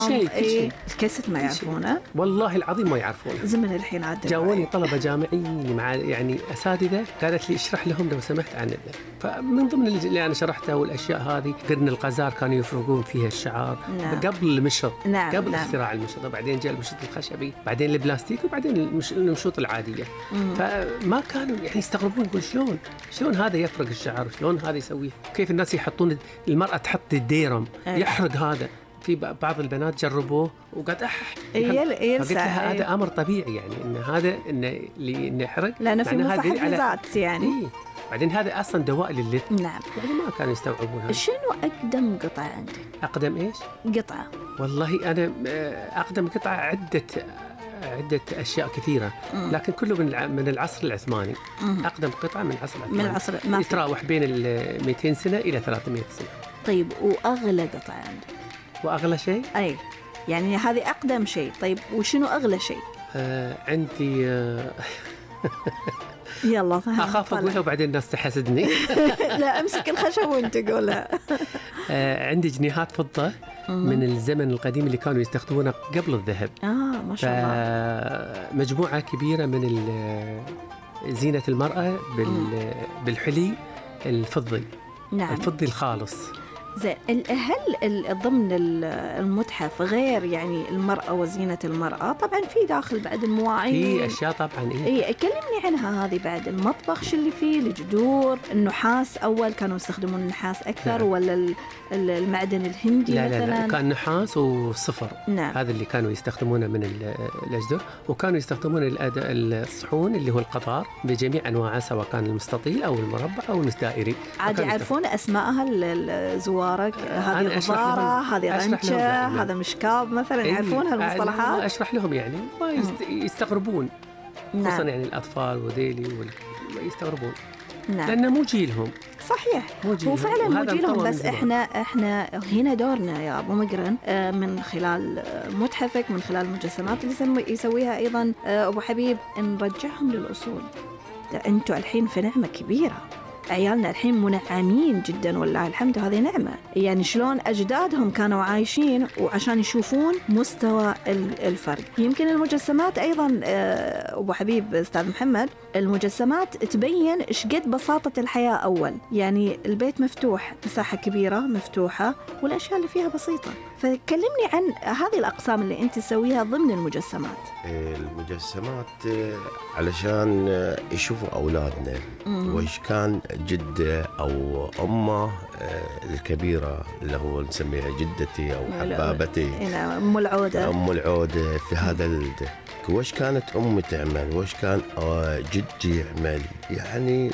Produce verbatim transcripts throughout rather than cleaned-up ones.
شيء كل إيه شيء الكاسيت ما يعرفونه والله العظيم ما يعرفونه. زمن الحين عاد جاوني طلبة جامعيين مع يعني أساتذة قالت لي اشرح لهم لو سمحت عن الذهب. فمن ضمن اللي أنا شرحته والأشياء هذه قرن القزار كانوا يفرقون فيها الشعار. نعم. قبل المشط. نعم. قبل نعم. اختراع المشط، وبعدين جاء المشط الخشبي، بعدين البلاستيك، وبعدين المش... المشوط العادية. مم. فما كانوا يعني يستغربون يقول شلون شلون هذا يفرق الشعر، شلون هذا يسويه، كيف الناس يحطون المرأة تحط الديرم يحرق هذا. في بعض البنات جربوه وقالت اح قلت لها هذا امر طبيعي، يعني ان هذا انه اللي نحرق لانه في محفزات يعني. إيه؟ بعدين هذا اصلا دواء لللثم. نعم. يعني ما كانوا يستوعبون هذا. شنو اقدم قطعه عندك؟ اقدم ايش؟ قطعه. والله انا اقدم قطعه عده عدة أشياء كثيرة، لكن كله من من العصر العثماني. مم. أقدم قطعة من العصر العثماني. من العصر ما يتراوح بين ال مئتين سنة إلى ثلاثمئة سنة. طيب وأغلى قطعة عندك؟ وأغلى شيء؟ أي يعني هذه أقدم شيء. طيب وشنو أغلى شيء؟ آه عندي آه يلا فهم. أخاف أقولها وبعدين الناس تحسدني. لا أمسك الخشب وأنت قولها. آه عندي جنيهات فضة من الزمن القديم اللي كانوا يستخدمونها قبل الذهب. آه ما شاء الله. مجموعة كبيرة من زينة المرأة بالحلي الفضي. نعم. الفضي الخالص. زين، هل ضمن المتحف غير يعني المرأة وزينة المرأة طبعا في داخل بعد المواعين في أشياء طبعا. إيه إيه كلمني عنها هذه. بعد المطبخ شو اللي فيه؟ الجدور، النحاس أول كانوا يستخدمون النحاس أكثر. نعم. ولا المعدن الهندي لا مثلا؟ لا لا كان نحاس وصفر. نعم. هذا اللي كانوا يستخدمونه من الأجدر، وكانوا يستخدمون الصحون اللي هو القطار بجميع أنواعه، سواء كان المستطيل أو المربع أو الدائري. عاد يعرفون أسماءها الزوارق؟ هذه غزارة، هذه غنشة، هذا مشكاب مثلا. يعرفون هالمصطلحات؟ أشرح لهم يعني ويستغربون. نعم. خصوصا يعني الأطفال وذيلي يستغربون. نعم. لأنه مو جيلهم. صحيح. هو فعلا مو جيلهم، بس احنا احنا هنا دورنا يا ابو مقرن من خلال متحفك، من خلال المجسمات اللي يسويها ايضا ابو حبيب، نرجعهم للاصول. انتوا الحين في نعمه كبيره، عيالنا الحين منعمين جدا والله الحمد، هذه نعمة. يعني شلون أجدادهم كانوا عايشين وعشان يشوفون مستوى الفرق. يمكن المجسمات أيضا أبو حبيب أستاذ محمد، المجسمات تبين إيش قد بساطة الحياة أول. يعني البيت مفتوح، مساحة كبيرة مفتوحة والأشياء اللي فيها بسيطة. فكلمني عن هذه الأقسام اللي أنت تسويها ضمن المجسمات. المجسمات علشان يشوفوا أولادنا وإيش كان جدة أو أمه الكبيرة اللي هو نسميها جدتي أو حبابتي، أم العودة، أم العودة في هذا الده. وإيش كانت أمي تعمل وإيش كان جدي يعمل، يعني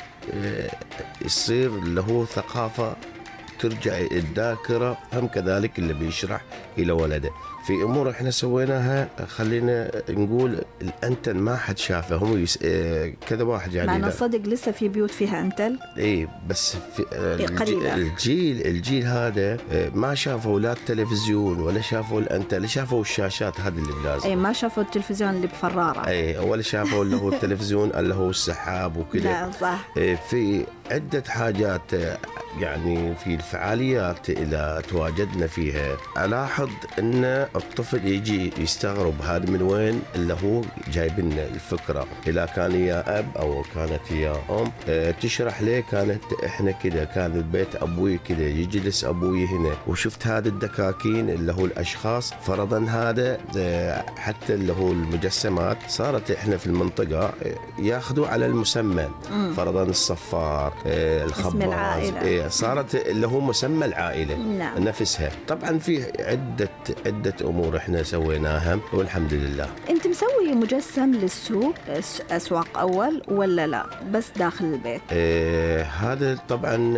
يصير له ثقافة ترجع الذاكرة. هم كذلك اللي بيشرح إلى ولده في أمور إحنا سويناها، خلينا نقول الأنتن ما حد شافه، هم يس... كذا واحد يعني. معنا صدق لسه في بيوت فيها أنتل. إيه بس في الجيل, الجيل الجيل هذا ما شافوا لا التلفزيون ولا شافوا الأنتل، شافوا الشاشات هذه اللي بلازم. إيه ما شافوا التلفزيون اللي بفرارة. إيه ولا شافوا اللي هو التلفزيون اللي هو السحاب وكذا. لا صح. إيه في عدة حاجات يعني في الفعاليات اللي تواجدنا فيها، ألاحظ أن الطفل يجي يستغرب هذا من وين اللي هو جايبنا الفكرة. إذا كان يا أب أو كانت يا أم اه تشرح ليه كانت إحنا كده، كان البيت أبوي كده، يجلس أبوي هنا. وشفت هذا الدكاكين اللي هو الأشخاص فرضا هذا اه حتى اللي هو المجسمات صارت إحنا في المنطقة ياخذوا على المسمى. فرضا الصفار اه الخباز اه صارت اللي هو مسمى العائلة. نعم. نفسها. طبعا في عدة عدة أمور إحنا سويناها والحمد لله. أنت مسوي مجسم للسوق أسواق أول ولا لا بس داخل البيت؟ إيه هذا طبعا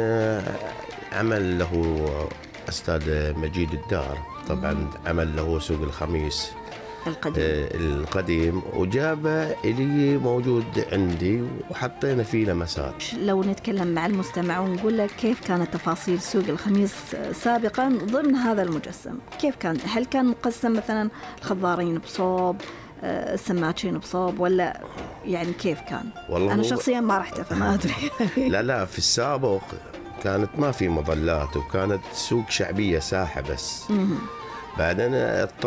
عمل له أستاذ مجيد الدار، طبعا مم. عمل له سوق الخميس القديم. آه القديم وجابه إلي موجود عندي وحطينا فيه لمسات. لو نتكلم مع المستمع ونقول لك كيف كانت تفاصيل سوق الخميس سابقا ضمن هذا المجسم، كيف كان؟ هل كان مقسم مثلا الخضارين بصوب، السماكين بصوب، ولا يعني كيف كان؟ والله أنا شخصيا ما رحت فما أدري. لا لا في السابق كانت ما في مظلات وكانت سوق شعبية ساحة بس. بعدين